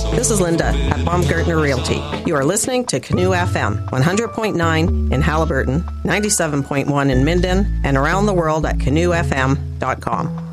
This is Linda at Baumgartner Realty. You are listening to Canoe FM, 100.9 in Halliburton, 97.1 in Minden, and around the world at canoefm.com.